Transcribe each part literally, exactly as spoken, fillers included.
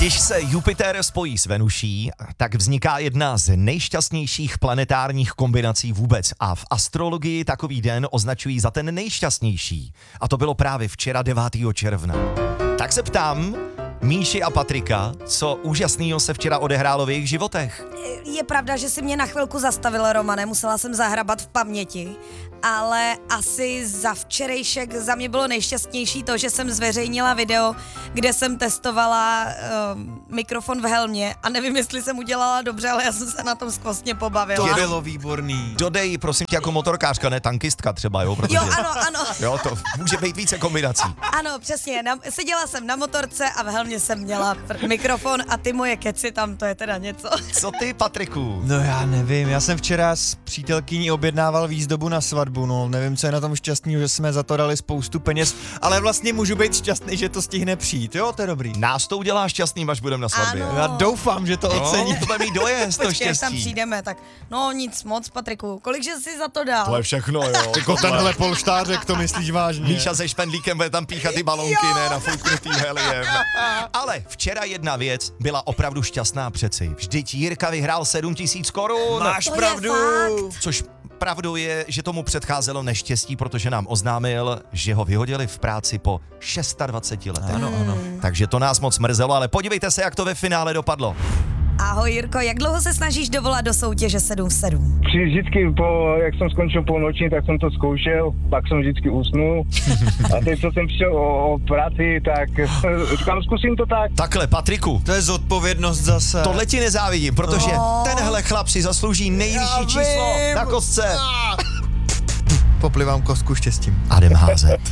Když se Jupiter spojí s Venuší, tak vzniká jedna z nejšťastnějších planetárních kombinací vůbec a v astrologii takový den označují za ten nejšťastnější. A to bylo právě včera devátého června. Tak se ptám Míši a Patrika, co úžasného se včera odehrálo v jejich životech. Je pravda, že si mě na chvilku zastavil, Romane, musela jsem zahrabat v paměti, ale asi za včerejšek za mě bylo nejšťastnější to, že jsem zveřejnila video, kde jsem testovala uh, mikrofon v helmě a nevím, jestli jsem udělala dobře, ale já jsem se na tom skvostně pobavila. To bylo výborný. Dodej, prosím tě, jako motorkářka, ne tankistka třeba, jo? Protože, Jo, ano, ano. Jo, to může být více kombinací. Ano, přesně, na, seděla jsem na motorce a v helmě jsem měla pr- mikrofon a ty moje keci tam, to je teda něco. Co ty, Patriku? No já nevím, já jsem včera s přítelkyní objednával výzdobu na svatbu, no nevím, co je na tom šťastný, že jsme za to dali spoustu peněz, ale vlastně můžu být šťastný, že to stihne přijít, jo, to je dobrý. Nás to udělá šťastným, až budeme na svatbě. Ano. Já doufám, že to ocení. No, to bude mít dojezd, to Počkej, až tam štěstí. přijdeme, tak no nic moc, Patriku, kolikže jsi za to dal? To je všechno, jo. Jako tenhle polštářek, to myslíš vážně? Míša se špendlíkem bude tam píchat ty balónky, ne nafouknutý heliem. Ale včera jedna věc byla opravdu šťastná přeci. Vždyť Jirka vyhrál sedm tisíc korun. Máš To je pravdu. fakt. Což pravdou je, že tomu předcházelo neštěstí, protože nám oznámil, že ho vyhodili v práci po dvaceti šesti letech. Ano, ano. Takže to nás moc mrzelo, ale podívejte se, jak to ve finále dopadlo. Ahoj Jirko, jak dlouho se snažíš dovolat do soutěže sedm v sedm? Při vždycky, po, jak jsem skončil půlnoční, tak jsem to zkoušel, pak jsem vždycky usnul. A teď, co jsem přišel o, o práci, tak říkám, zkusím to tak. Takhle, Patriku, To je zodpovědnost zase. tohle ti nezávidím, protože No. tenhle chlap si zaslouží nejvyšší Já číslo vím. na kostce. Poplivám kostku štěstím. A jdem házet.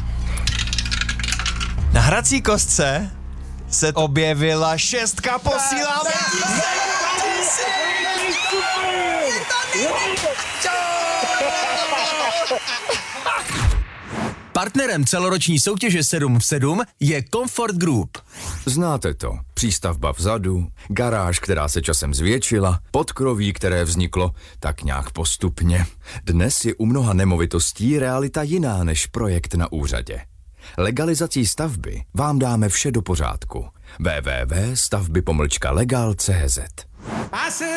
Na hrací kostce se objevila šestka, posíláme ti Partnerem celoroční soutěže sedm v sedm je Comfort Group. Znáte to. Přístavba vzadu, garáž, která se časem zvětšila, podkroví, které vzniklo tak nějak postupně. Dnes je u mnoha nemovitostí realita jiná než projekt na úřadě. Legalizací stavby vám dáme vše do pořádku. w w w tečka stavby pomlčka legal tečka cz